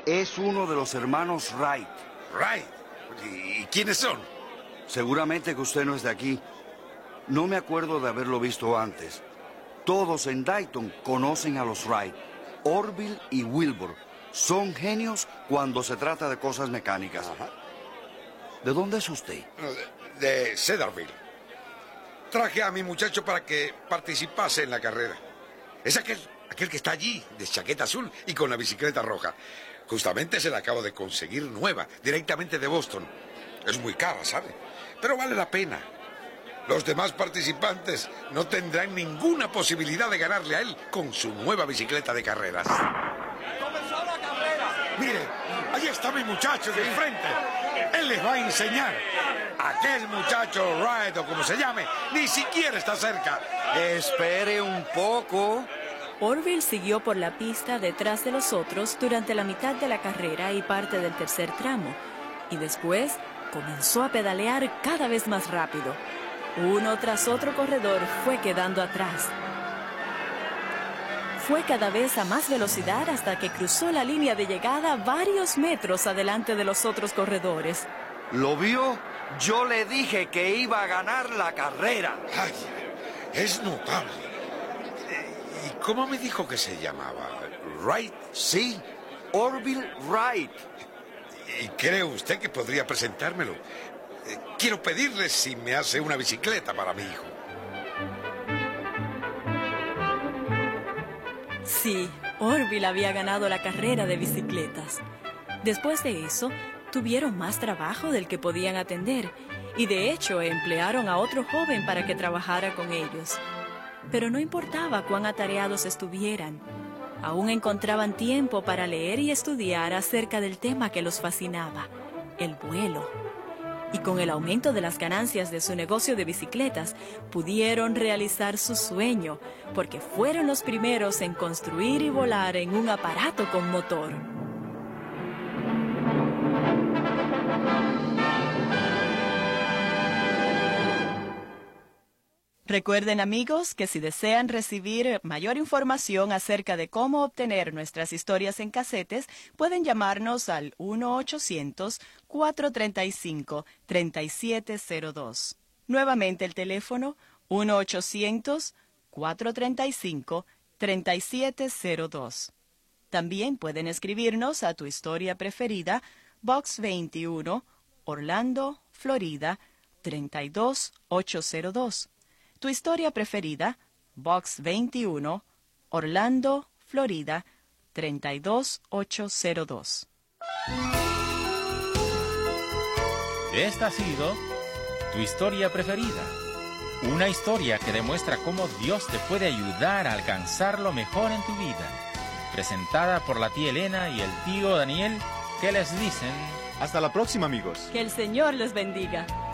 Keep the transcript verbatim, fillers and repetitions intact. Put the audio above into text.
Es uno de los hermanos Wright. Wright. ¿Y quiénes son? Seguramente que usted no es de aquí. No me acuerdo de haberlo visto antes. Todos en Dayton conocen a los Wright. Orville y Wilbur son genios cuando se trata de cosas mecánicas. Ajá. ¿De dónde es usted? De, de Cedarville. Traje a mi muchacho para que participase en la carrera. Es aquel, aquel que está allí, de chaqueta azul y con la bicicleta roja. Justamente se la acabo de conseguir nueva, directamente de Boston. Es muy cara, ¿sabe? Pero vale la pena. Los demás participantes no tendrán ninguna posibilidad de ganarle a él con su nueva bicicleta de carreras. ¡Comenzó la carrera! Mire, ahí está mi muchacho de enfrente. Él les va a enseñar. Aquel muchacho Wright, o como se llame, ni siquiera está cerca. Espere un poco. Orville siguió por la pista detrás de los otros durante la mitad de la carrera y parte del tercer tramo, y después comenzó a pedalear cada vez más rápido. Uno tras otro corredor fue quedando atrás. Fue cada vez a más velocidad hasta que cruzó la línea de llegada varios metros adelante de los otros corredores. ¿Lo vio? Yo le dije que iba a ganar la carrera. Ay, es notable. ¿Y cómo me dijo que se llamaba? ¿Wright? Sí, Orville Wright. ¿Y cree usted que podría presentármelo? Eh, quiero pedirle si me hace una bicicleta para mi hijo. Sí, Orville había ganado la carrera de bicicletas. Después de eso, tuvieron más trabajo del que podían atender, y de hecho emplearon a otro joven para que trabajara con ellos. Pero no importaba cuán atareados estuvieran, aún encontraban tiempo para leer y estudiar acerca del tema que los fascinaba, el vuelo. Y con el aumento de las ganancias de su negocio de bicicletas, pudieron realizar su sueño, porque fueron los primeros en construir y volar en un aparato con motor. Recuerden, amigos, que si desean recibir mayor información acerca de cómo obtener nuestras historias en casetes, pueden llamarnos al uno ochocientos, cuatro tres cinco, tres siete cero dos. Nuevamente el teléfono uno ochocientos, cuatro tres cinco, tres siete cero dos. También pueden escribirnos a Tu Historia Preferida, Box veintiuno, Orlando, Florida, treinta y dos mil ochocientos dos. Tu Historia Preferida, Box veintiuno, Orlando, Florida, treinta y dos mil ochocientos dos. Esta ha sido Tu Historia Preferida, una historia que demuestra cómo Dios te puede ayudar a alcanzar lo mejor en tu vida. Presentada por la tía Elena y el tío Daniel, que les dicen... Hasta la próxima, amigos. Que el Señor les bendiga.